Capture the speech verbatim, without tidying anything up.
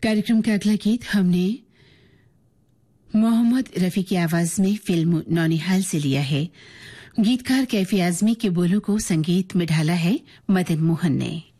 कार्यक्रम का अगला गीत हमने मोहम्मद रफी की आवाज में फिल्म नौनिहाल से लिया है। गीतकार कैफी आजमी के बोलों को संगीत में ढाला है मदन मोहन ने।